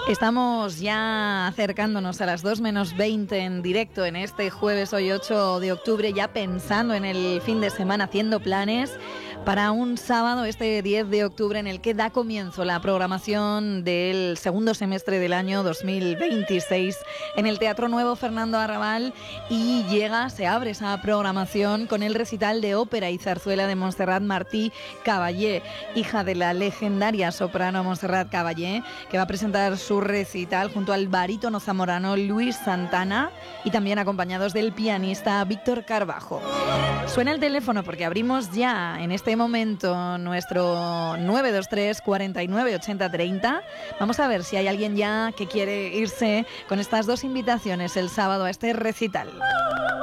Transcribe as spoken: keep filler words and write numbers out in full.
Estamos ya acercándonos a las dos menos veinte en directo en este jueves, hoy ocho de octubre, ya pensando en el fin de semana, haciendo planes para un sábado, este diez de octubre, en el que da comienzo la programación del segundo semestre del año dos mil veintiséis en el Teatro Nuevo Fernando Arrabal, y llega, se abre esa programación con el recital de ópera y zarzuela de Montserrat Martí Caballé, hija de la legendaria soprano Montserrat Caballé, que va a presentar su recital junto al barítono zamorano Luis Santana y también acompañados del pianista Víctor Carbajo. Suena el teléfono porque abrimos ya en este momento nuestro nueve dos tres, cuarenta y nueve, ochenta, treinta. Vamos a ver si hay alguien ya que quiere irse con estas dos invitaciones el sábado a este recital.